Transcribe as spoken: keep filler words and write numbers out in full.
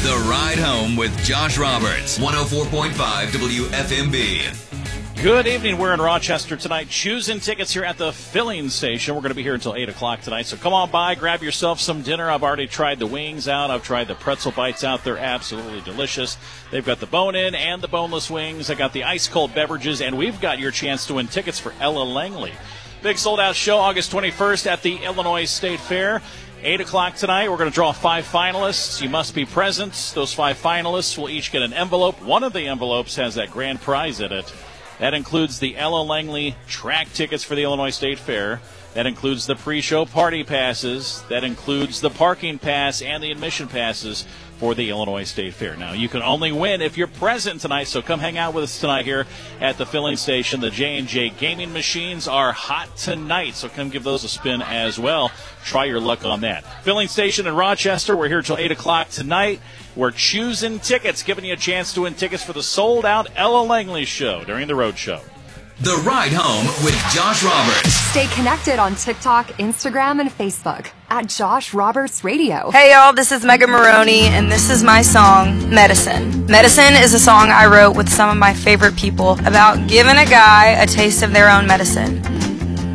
The Ride Home with Josh Roberts, one oh four point five W F M B. Good evening. We're in Rochester tonight, choosing tickets here at the filling station. We're going to be here until eight o'clock tonight, so come on by, grab yourself some dinner. I've already tried the wings out. I've tried the pretzel bites out. They're absolutely delicious. They've got the bone-in and the boneless wings. I got the ice-cold beverages, and we've got your chance to win tickets for Ella Langley. Big sold-out show August twenty-first at the Illinois State Fair. eight o'clock tonight, we're going to draw five finalists. You must be present. Those five finalists will each get an envelope. One of the envelopes has that grand prize in it. That includes the Ella Langley track tickets for the Illinois State Fair. That includes the pre-show party passes. That includes the parking pass and the admission passes for the Illinois State Fair. Now, you can only win if you're present tonight, so come hang out with us tonight here at the filling station. The J and J gaming machines are hot tonight, so come give those a spin as well. Try your luck on that. Filling station in Rochester, we're here till eight o'clock tonight. We're choosing tickets, giving you a chance to win tickets for the sold-out Ella Langley show during the road show. The Ride Home with Josh Roberts. Stay connected on TikTok, Instagram, and Facebook at Josh Roberts Radio. Hey y'all, this is Megan Maroney, and this is my song, Medicine. Medicine is a song I wrote with some of my favorite people about giving a guy a taste of their own medicine.